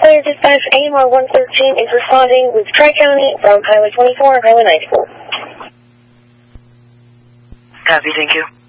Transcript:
Fire Dispatch, AMR 113 is responding with Tri-County from Highway 24 and Highway 94. Copy, thank you.